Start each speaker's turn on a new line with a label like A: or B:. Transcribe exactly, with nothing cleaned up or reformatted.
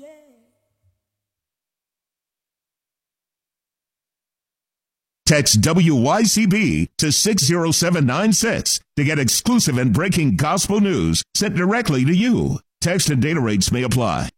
A: Text W Y C B to six zero seven nine six to get exclusive and breaking gospel news sent directly to you. Text and data rates may apply.